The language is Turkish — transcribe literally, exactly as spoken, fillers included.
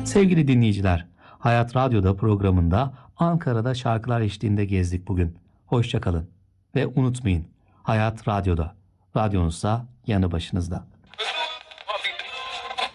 Sevgili dinleyiciler, Hayat Radyo'da programında Ankara'da şarkılar eşliğinde gezdik bugün. Hoşça kalın ve unutmayın, Hayat Radyo'da. Radyonuzsa yanı başınızda.